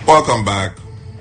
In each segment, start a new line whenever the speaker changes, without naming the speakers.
Welcome back.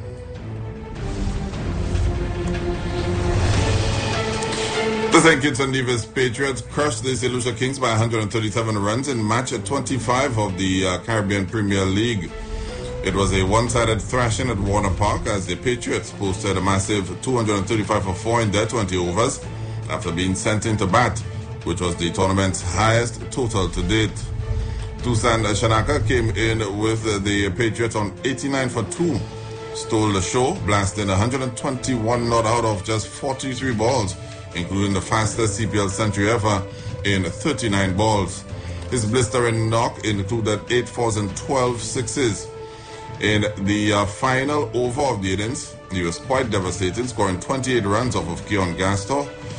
The St. Kitts and Nevis Patriots crushed the St. Lucia Kings by 137 runs in match 25 of the Caribbean Premier League. It was a one-sided thrashing at Warner Park as the Patriots posted a massive 235 for 4 in their 20 overs after being sent into bat, which was the tournament's highest total to date. Tusan Shanaka came in with the Patriots on 89 for 2, stole the show, blasting 121 not out of just 43 balls, including the fastest CPL century ever in 39 balls. His blistering knock included 8 fours and 12 sixes. In the final over of the innings, he was quite devastating, scoring 28 runs off of Keon Gastor,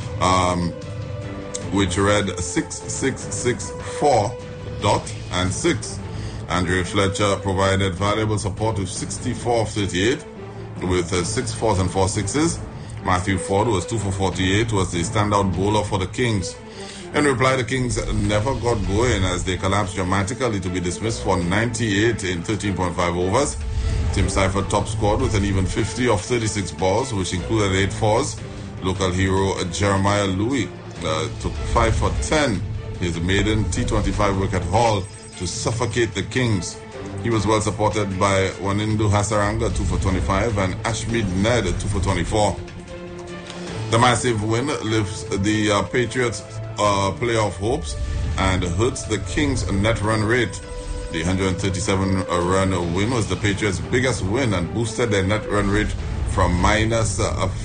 which read 6-6-6-4 dot and 6. Andre Fletcher provided valuable support with 64 of 38 with 6 fours and 4 sixes. Matthew Ford was 2 for 48, was the standout bowler for the Kings. In reply, the Kings never got going as they collapsed dramatically to be dismissed for 98 in 13.5 overs. Tim Seifert top scored with an even 50 of 36 balls, which included 8 fours. Local hero Jeremiah Louis took 5 for 10, his maiden T25 wicket haul, to suffocate the Kings. He was well supported by Wanindu Hasaranga 2 for 25 and Ashmead Ned 2 for 24. The massive win lifts the Patriots' playoff hopes and hurts the Kings' net run rate. The 137-run win was the Patriots' biggest win and boosted their net run rate from minus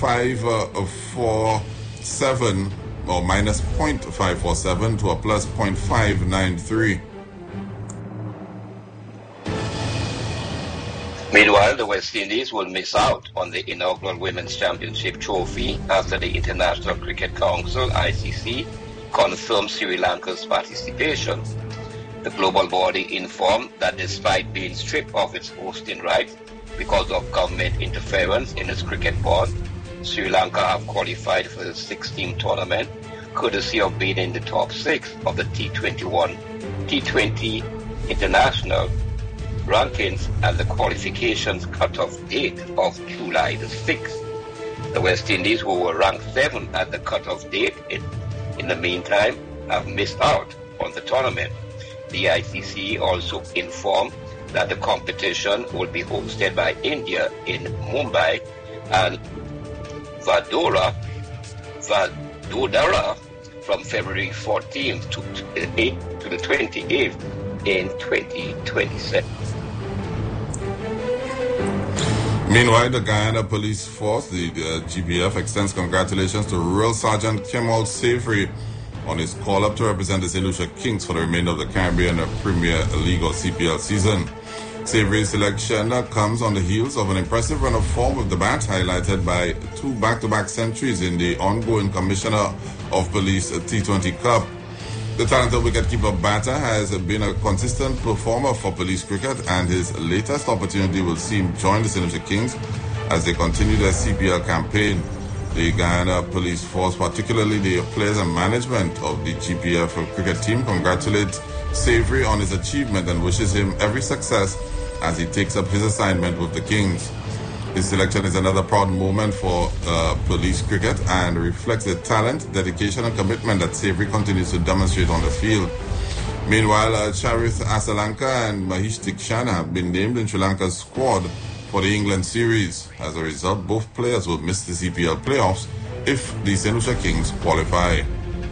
547 or minus 0.547 to a plus 0.593.
Meanwhile, the West Indies will miss out on the inaugural Women's Championship trophy after the International Cricket Council, ICC, confirmed Sri Lanka's participation. The global body informed that despite being stripped of its hosting rights because of government interference in its cricket board, Sri Lanka have qualified for the 16th tournament, courtesy of being in the top 6 of the T20 international rankings and the qualifications cut-off date of July the 6th. The West Indies, who were ranked 7th at the cut-off date, in the meantime, have missed out on the tournament. The ICC also informed that the competition will be hosted by India in Mumbai and Vadodara from February 14th to the 28th in 2027.
Meanwhile, the Guyana Police Force, the GPF, extends congratulations to Rural Sergeant Kemal Savory on his call-up to represent the St. Lucia Kings for the remainder of the Caribbean Premier League or CPL season. Savory's selection comes on the heels of an impressive run of form with the bat, highlighted by 2 back-to-back centuries in the ongoing Commissioner of Police T20 Cup. The talented wicketkeeper batter has been a consistent performer for police cricket, and his latest opportunity will see him join the St. Lucia Kings as they continue their CPL campaign. The Guyana Police Force, particularly the players and management of the GPF cricket team, congratulates Savory on his achievement and wishes him every success as he takes up his assignment with the Kings. His selection is another proud moment for police cricket and reflects the talent, dedication and commitment that Savory continues to demonstrate on the field. Meanwhile, Charith Asalanka and Mahesh Dikshana have been named in Sri Lanka's squad for the England series. As a result, both players will miss the CPL playoffs if the St. Lucia Kings qualify.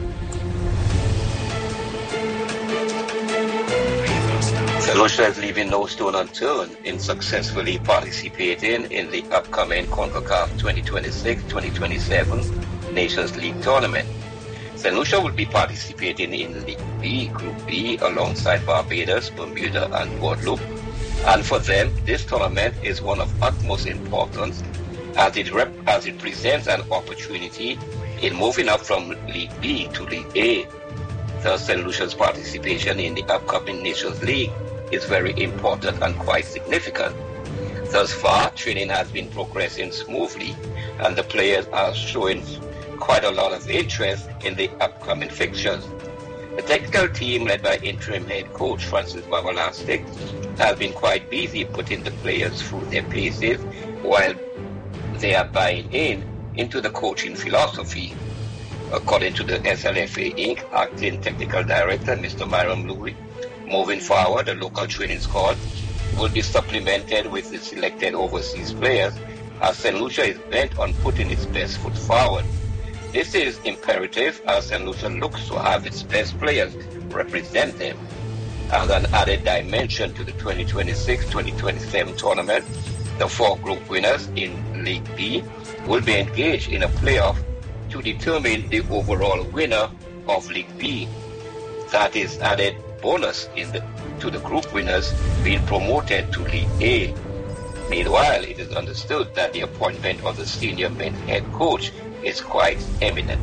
St. Lucia is leaving no stone unturned in successfully participating in the upcoming CONCACAF 2026-2027 Nations League Tournament. St. Lucia will be participating in League B, Group B, alongside Barbados, Bermuda and Guadeloupe. And for them, this tournament is one of utmost importance as it presents an opportunity in moving up from League B to League A. Thus, St. Lucia's participation in the upcoming Nations League is very important and quite significant. Thus far, training has been progressing smoothly and the players are showing quite a lot of interest in the upcoming fixtures. The technical team, led by interim head coach Francis Babalastic, has been quite busy putting the players through their paces while they are buying into the coaching philosophy. According to the SLFA Inc. acting technical director, Mr. Myron Louis, moving forward, the local training squad will be supplemented with the selected overseas players as St. Lucia is bent on putting its best foot forward. This is imperative as St. Lucia looks to have its best players represent them. As an added dimension to the 2026-2027 tournament, the 4 group winners in League B will be engaged in a playoff to determine the overall winner of League B. That is added bonus to the group winners being promoted to League A. Meanwhile, it is understood that the appointment of the senior men's head coach is quite imminent.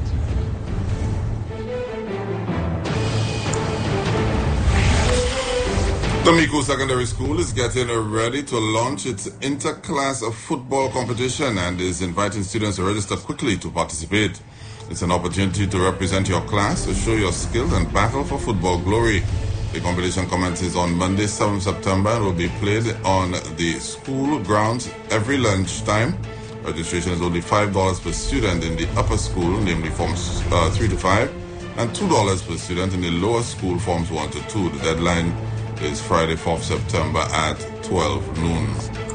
The Micoud Secondary School is getting ready to launch its inter-class football competition and is inviting students to register quickly to participate. It's an opportunity to represent your class, to show your skills and battle for football glory. The competition commences on Monday, 7 September and will be played on the school grounds every lunchtime. Registration is only $5 per student in the upper school, namely forms 3 to 5, and $2 per student in the lower school, forms 1 to 2. The deadline is Friday, 4th September at 12 noon.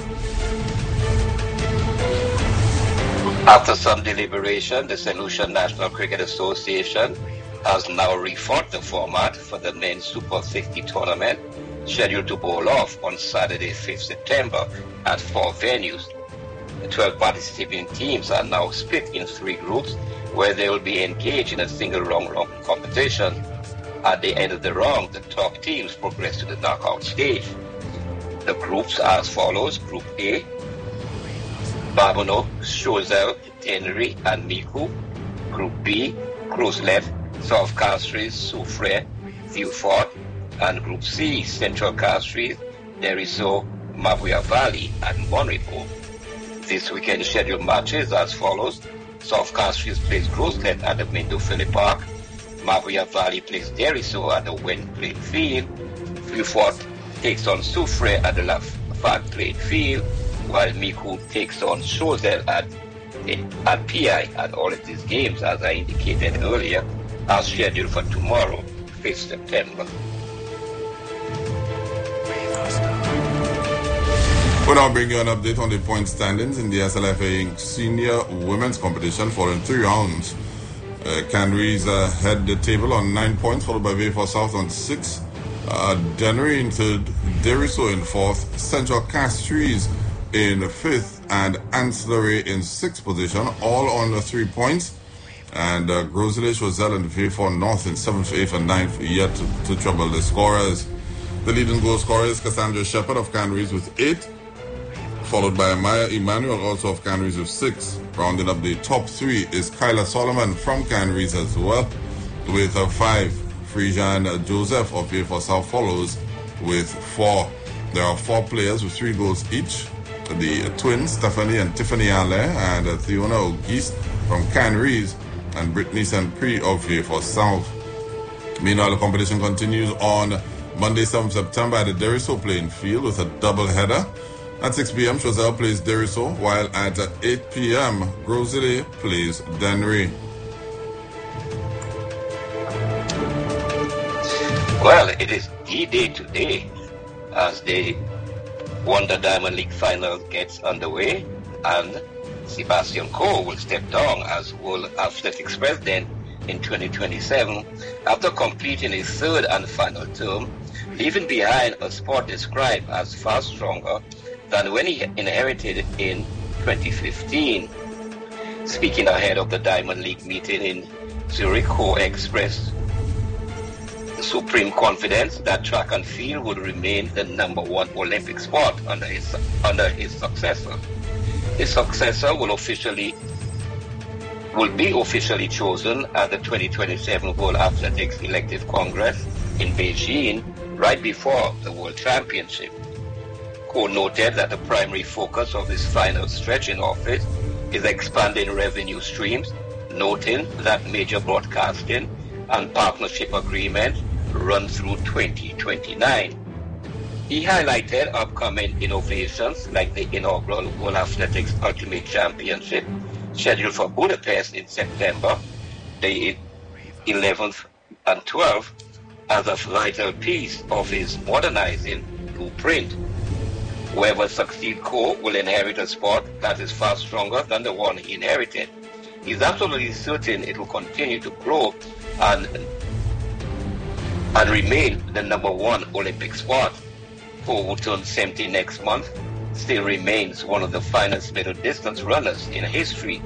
After some deliberation, the St. Lucia National Cricket Association has now rethought the format for the men's Super 60 tournament, scheduled to bowl off on Saturday, 5th September at 4 venues. The 12 participating teams are now split in 3 groups where they will be engaged in a single round-robin competition. At the end of the round, the top teams progress to the knockout stage. The groups are as follows. Group A, Babonneau, Choiseul, Tenerife, and Micoud. Group B, Gros-Nez, South Castries, Soufrière, Vieux-Fort. And Group C, Central Castries, Deriso, Mavouia Valley, and Monrepo. This weekend scheduled matches as follows. South Castries plays Gros-Nez at the Mindo-Philip Park. Mavouia Valley plays Deriso at the Wind Playing Field. Vieux-Fort takes on Soufrière at the Lafayette Playing Field, while Micoud takes on Choiseul at PI. And all of these games, as I indicated earlier, are scheduled for tomorrow, 5th September.
We'll now bring you an update on the point standings in the SLFA Senior Women's Competition following 3 rounds. Canaries head the table on 9 points, followed by Vieux-Fort South on 6. Dennery in 3rd, Deriso in 4th, Central Castries in 5th, and Ancillary in 6th position, all on 3 points. And Gros-Nez, Choiseul, and Vieux-Fort North in 7th, 8th, and 9th, yet to trouble the scorers. The leading goal scorer is Cassandra Shepherd of Canaries with 8, followed by Maya Emmanuel, also of Canaries, with 6. Rounding up the top 3 is Kyla Solomon from Canaries as well, with 5. Frijan Joseph of Vieux-Fort South follows with 4. There are 4 players with 3 goals each. The twins, Stephanie and Tiffany Allain, and Theona Auguste from Canaries, and Brittany Saint-Prix of Vieux-Fort South. Meanwhile, the competition continues on Monday, 7th September at the Deriso Playing Field with a double header. At 6 p.m., Choiseul plays Deriso, while at 8 p.m., Gros-Nez plays Dennery.
Well, it is D-Day today as the Wonder Diamond League final gets underway, and Sebastian Coe will step down as World Athletics President in 2027 after completing his 3rd and final term, leaving behind a sport described as far stronger than when he inherited in 2015. Speaking ahead of the Diamond League meeting in Zurich, Coe expressed supreme confidence that track and field would remain the #1 Olympic sport under his successor. His successor will be officially chosen at the 2027 World Athletics Elective Congress in Beijing right before the World Championship. Coe noted that the primary focus of his final stretch in office is expanding revenue streams, noting that major broadcasting and partnership agreement run through 2029. He highlighted upcoming innovations like the inaugural World Athletics Ultimate Championship scheduled for Budapest in September, the 11th and 12th, as a vital piece of his modernizing blueprint. Whoever succeeds will inherit a sport that is far stronger than the one he inherited. He's absolutely certain it will continue to grow and remain the #1 Olympic sport. Coe, who turns 70 next month, still remains one of the finest middle distance runners in history.